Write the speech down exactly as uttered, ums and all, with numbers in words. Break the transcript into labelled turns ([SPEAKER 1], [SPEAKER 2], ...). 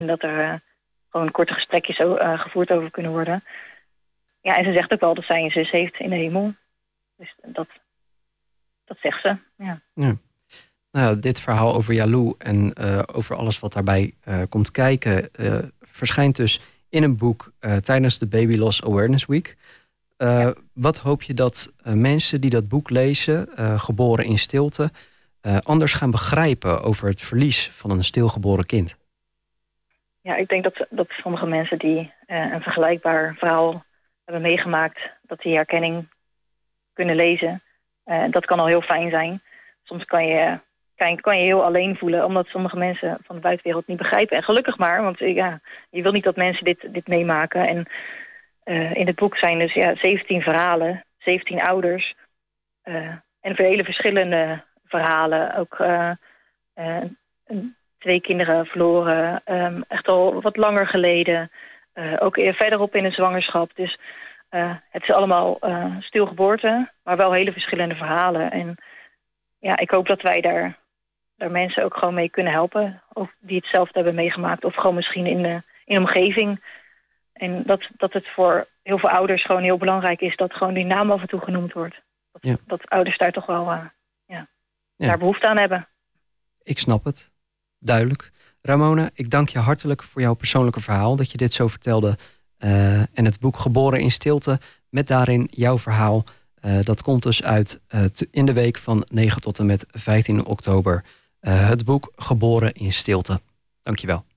[SPEAKER 1] dat er uh, gewoon korte gesprekjes uh, gevoerd over kunnen worden. Ja, en ze zegt ook wel dat zij een zus heeft in de hemel. Dus dat, dat zegt ze, ja.
[SPEAKER 2] ja. Nou ja, dit verhaal over Yalou en uh, over alles wat daarbij uh, komt kijken... Uh, verschijnt dus in een boek uh, tijdens de Baby Loss Awareness Week. Uh, ja. Wat hoop je dat uh, mensen die dat boek lezen, uh, geboren in stilte... Uh, anders gaan begrijpen over het verlies van een stilgeboren kind?
[SPEAKER 1] Ja, ik denk dat, dat sommige mensen die uh, een vergelijkbaar verhaal hebben meegemaakt... dat die herkenning kunnen lezen. Uh, dat kan al heel fijn zijn. Soms kan je... kan je heel alleen voelen, omdat sommige mensen van de buitenwereld niet begrijpen. En gelukkig maar, want ja, je wil niet dat mensen dit, dit meemaken. En uh, in het boek zijn dus ja, zeventien verhalen, zeventien ouders. Uh, en voor hele verschillende verhalen. Ook uh, uh, twee kinderen verloren, um, echt al wat langer geleden. Uh, ook verderop in een zwangerschap. Dus uh, het is allemaal uh, stilgeboorte, maar wel hele verschillende verhalen. En ja, ik hoop dat wij daar... daar mensen ook gewoon mee kunnen helpen. Of die hetzelfde hebben meegemaakt. Of gewoon misschien in de, in de omgeving. En dat, dat het voor heel veel ouders gewoon heel belangrijk is... dat gewoon die naam af en toe genoemd wordt. Dat, ja. dat ouders daar toch wel uh, ja, ja. daar behoefte aan hebben.
[SPEAKER 2] Ik snap het. Duidelijk. Ramona, ik dank je hartelijk voor jouw persoonlijke verhaal... dat je dit zo vertelde. Uh, en het boek Geboren in Stilte... met daarin jouw verhaal... Uh, dat komt dus uit uh, in de week van negen tot en met vijftien oktober... Uh, het boek Geboren in Stilte. Dank je wel.